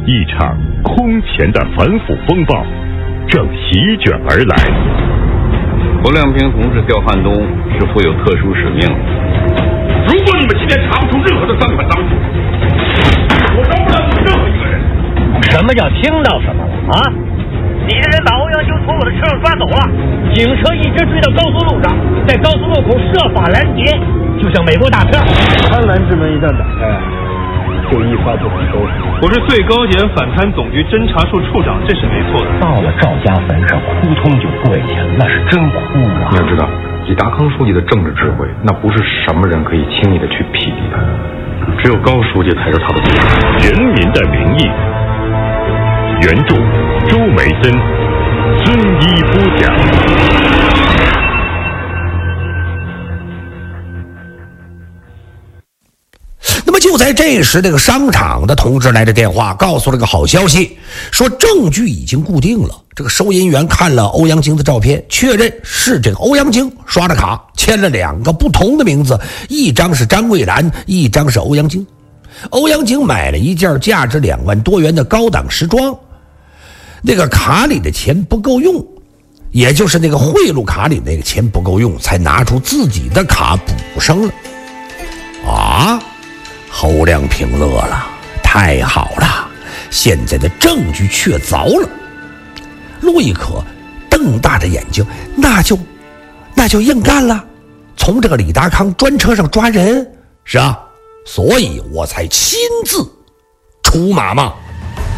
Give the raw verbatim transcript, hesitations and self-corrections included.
一场空前的反腐风暴正席卷而来。 侯亮平同志调汉东是负有特殊使命的。 如果你们今天查不出任何的赃款赃物，我饶不了你任何一个人。 什么叫听到什么了啊？你的人把欧阳修从我的车上抓走了，警车一直追到高速路上，在高速路口设法拦截，就像美国大片。 贪婪之门一旦打开，就一发不可收拾。 我是最高检反贪总局侦查处处长，这是没错的。 到了赵家坟上，扑通就跪下了，那是真哭啊！ 你要知道，李达康书记的政治智慧，那不是什么人可以轻易的去匹敌的，只有高书记才是他的对手。 人民的名义，原著周梅森、孙一播讲。 那么就在这时，这个商场的同志来的电话，告诉了个好消息，说证据已经固定了。这个收银员看了欧阳菁的照片，确认是这个欧阳菁刷了卡，签了两个不同的名字，一张是张桂兰，一张是欧阳菁。欧阳菁买了一件价值两万多元的高档时装，那个卡里的钱不够用，也就是那个贿赂卡里那个钱不够用，才拿出自己的卡补上了。啊！侯亮平乐了，太好了，现在的证据确凿了。陆亦可瞪大着眼睛，那就那就硬干了，从这个李达康专车上抓人。是啊，所以我才亲自出马嘛。